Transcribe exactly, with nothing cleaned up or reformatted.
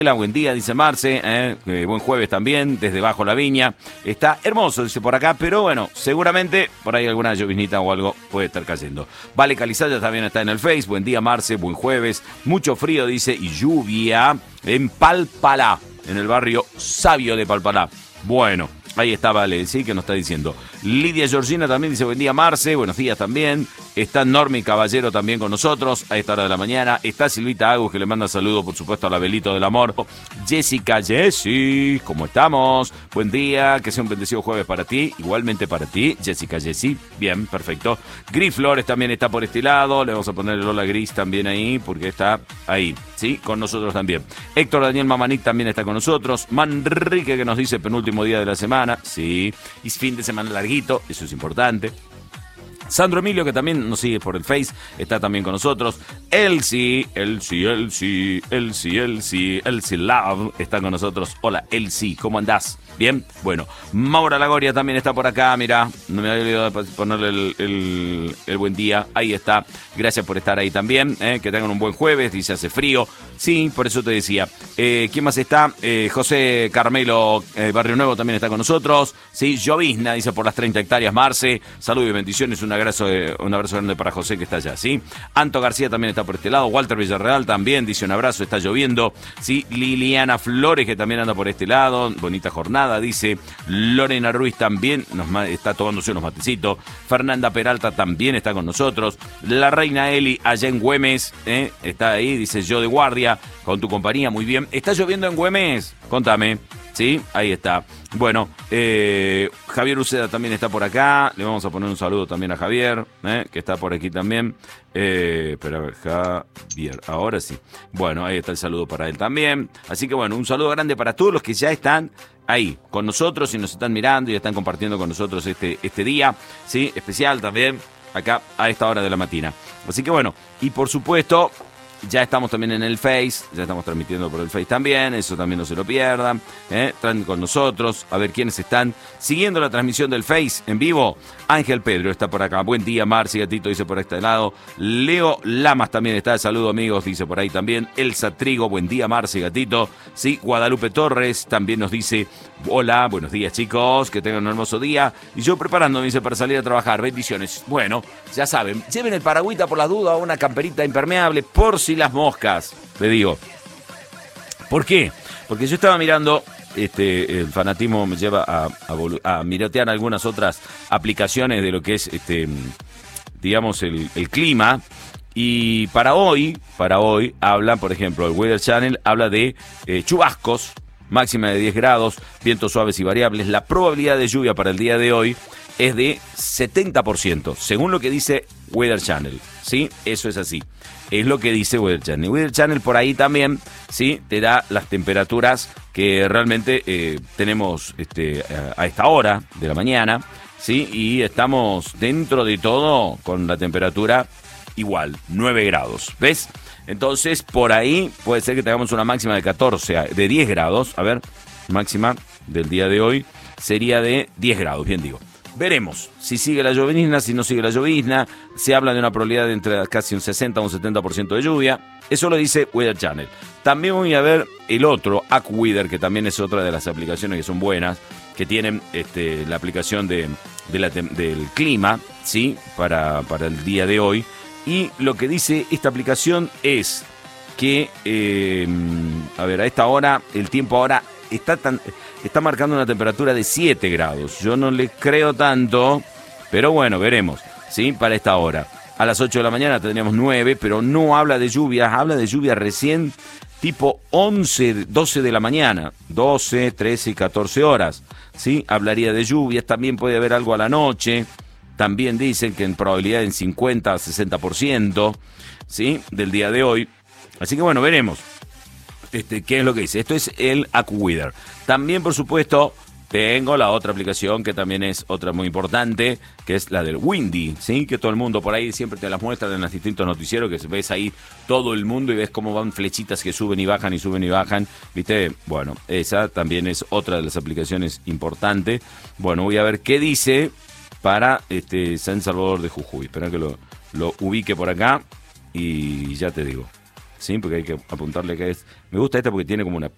Buen día, dice Marce, eh, eh, buen jueves también, desde Bajo la Viña. Está hermoso, dice por acá, pero bueno, seguramente por ahí alguna lloviznita o algo puede estar cayendo. Vale Calizaya también está en el Face, buen día Marce, buen jueves. Mucho frío, dice, y lluvia en Palpalá, en el barrio Sabio de Palpalá. Bueno, ahí está Vale, sí, que nos está diciendo. Lidia Georgina también dice, buen día Marce, buenos días también. Está Normi Caballero también con nosotros a esta hora de la mañana. Está Silvita Agus, que le manda saludos, por supuesto, a la Velito del Amor. Jessica Jessie, ¿cómo estamos? Buen día, que sea un bendecido jueves para ti. Igualmente para ti, Jessica Jessie. Bien, perfecto. Gris Flores también está por este lado. Le vamos a poner el hola Gris también ahí, porque está ahí, ¿sí? Con nosotros también. Héctor Daniel Mamanic también está con nosotros. Manrique, que nos dice penúltimo día de la semana. Sí, y fin de semana larguito, eso es importante. Sandro Emilio, que también nos sigue por el Face, está también con nosotros. Elsie, Elsie, Elsie, Elsie, Elsie, Elsie Love está con nosotros. Hola, Elsie, ¿cómo andás? ¿Bien? Bueno, Maura Lagoria también está por acá, mirá, no me había olvidado de ponerle el, el, el buen día. Ahí está, gracias por estar ahí también, ¿eh? Que tengan un buen jueves, dice hace frío. Sí, por eso te decía. Eh, ¿Quién más está? Eh, José Carmelo eh, Barrio Nuevo también está con nosotros. Sí, llovizna, dice por las treinta hectáreas, Marce. Saludos y bendiciones, un abrazo, eh, un abrazo grande para José que está allá, ¿sí? Anto García también está por este lado. Walter Villarreal también dice un abrazo, está lloviendo. Sí, Liliana Flores que también anda por este lado. Bonita jornada, dice. Lorena Ruiz también nos está tomándose unos matecitos. Fernanda Peralta también está con nosotros. La Reina Eli allá en Güemes, ¿eh? Está ahí, dice yo de guardia con tu compañía, muy bien. ¿Está lloviendo en Güemes? Contame. Sí, ahí está. Bueno, eh, Javier Uceda también está por acá. Le vamos a poner un saludo también a Javier, eh, que está por aquí también. Eh, pero a ver, Javier, ahora sí. Bueno, ahí está el saludo para él también. Así que bueno, un saludo grande para todos los que ya están ahí con nosotros y nos están mirando y están compartiendo con nosotros este, este día, ¿sí? Especial también, acá a esta hora de la mañana. Así que bueno, y por supuesto, ya estamos también en el Face, ya estamos transmitiendo por el Face también, eso también no se lo pierdan, ¿eh? Traen con nosotros, a ver quiénes están siguiendo la transmisión del Face en vivo. Ángel Pedro está por acá, buen día, Marci, Gatito, dice por este lado. Leo Lamas también está, saludo amigos, dice por ahí también. Elsa Trigo, buen día, Marci, Gatito. Sí, Guadalupe Torres también nos dice, hola, buenos días chicos, que tengan un hermoso día. Y yo preparándome, dice, para salir a trabajar, bendiciones. Bueno, ya saben, lleven el paragüita por las dudas, una camperita impermeable, por si las moscas, le digo. ¿Por qué? Porque yo estaba mirando, este, el fanatismo me lleva a, a, a mirotear algunas otras aplicaciones de lo que es, este, digamos, el, el clima. Y para hoy, para hoy, hablan, por ejemplo, el Weather Channel habla de eh, chubascos, máxima de diez grados, vientos suaves y variables. La probabilidad de lluvia para el día de hoy es de setenta por ciento, según lo que dice Weather Channel, ¿sí? Eso es así. Es lo que dice Weather Channel. Weather Channel por ahí también, ¿sí? Te da las temperaturas que realmente eh, tenemos este, a esta hora de la mañana, ¿sí? Y estamos dentro de todo con la temperatura igual, nueve grados, ¿ves? Entonces, por ahí puede ser que tengamos una máxima de catorce, de diez grados. A ver, máxima del día de hoy sería de diez grados, bien digo. Veremos si sigue la llovizna, si no sigue la llovizna. Se habla de una probabilidad de entre casi un sesenta o un setenta por ciento de lluvia. Eso lo dice Weather Channel. También voy a ver el otro, AccuWeather, que también es otra de las aplicaciones que son buenas, que tienen este, la aplicación de, de la, del clima, ¿sí? Para, para el día de hoy. Y lo que dice esta aplicación es que, eh, a ver, a esta hora, el tiempo ahora está tan está marcando una temperatura de siete grados. Yo no le creo tanto, pero bueno, veremos, ¿sí? Para esta hora. A las ocho de la mañana tendríamos nueve, pero no habla de lluvia, habla de lluvia recién tipo once, doce de la mañana, doce, trece y catorce horas, ¿sí? Hablaría de lluvias, también puede haber algo a la noche. También dicen que en probabilidad en cincuenta a sesenta por ciento, ¿sí? Del día de hoy. Así que bueno, veremos este, qué es lo que dice. Esto es el AccuWeather. También, por supuesto, tengo la otra aplicación que también es otra muy importante, que es la del Windy, ¿sí? Que todo el mundo por ahí siempre te las muestra en los distintos noticieros, que ves ahí todo el mundo y ves cómo van flechitas que suben y bajan y suben y bajan, ¿viste? Bueno, esa también es otra de las aplicaciones importantes. Bueno, voy a ver qué dice para este San Salvador de Jujuy. Espera que lo, lo ubique por acá y ya te digo. Sí, porque hay que apuntarle que es... Me gusta esta porque tiene como una